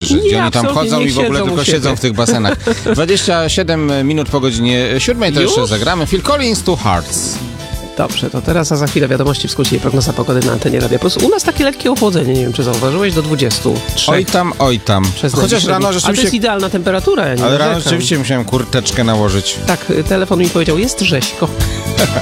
wierzyć. Nie, Oni tam absolutnie, chodzą niech i w ogóle siedzą tylko u siebie. siedzą w tych basenach. 27 minut po godzinie 7 to Już? jeszcze zagramy. Phil Collins, Two Hearts. Dobrze, to teraz, a za chwilę wiadomości w skrócie i prognoza pogody na antenie Radia Plus. U nas takie lekkie ochłodzenie, nie wiem, czy zauważyłeś, do 23. Oj tam. Przez Chociaż najbliższe rano dni. A to jest rzeczywiście... idealna temperatura, ja nie Ale rano narzekam. rzeczywiście musiałem kurteczkę nałożyć. Tak, telefon mi powiedział, jest rzeźko.